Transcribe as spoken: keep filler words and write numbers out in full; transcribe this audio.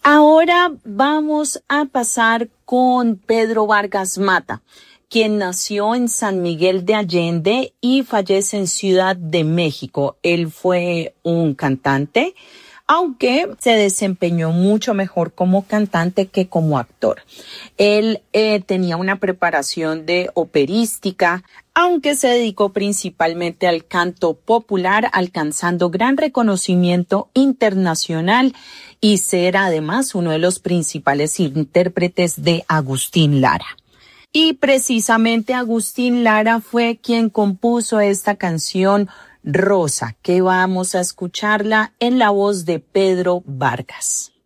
Ahora vamos a pasar con Pedro Vargas Mata, quien nació en San Miguel de Allende y fallece en Ciudad de México. Él fue un cantante, aunque se desempeñó mucho mejor como cantante que como actor. Él eh, tenía una preparación de operística, aunque se dedicó principalmente al canto popular, alcanzando gran reconocimiento internacional y ser además uno de los principales intérpretes de Agustín Lara. Y precisamente Agustín Lara fue quien compuso esta canción Rosa, que vamos a escucharla en la voz de Pedro Vargas.